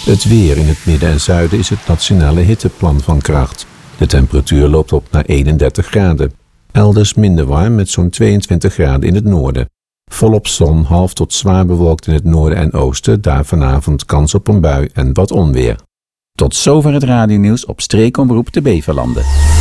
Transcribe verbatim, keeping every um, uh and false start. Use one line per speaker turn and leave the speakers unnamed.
Het weer in het midden en zuiden is het nationale hitteplan van kracht. De temperatuur loopt op naar eenendertig graden. Elders minder warm met zo'n tweeëntwintig graden in het noorden. Volop zon, half tot zwaar bewolkt in het noorden en oosten, daar vanavond kans op een bui en wat onweer.
Tot zover het radionieuws op Streekomroep de Beverlanden.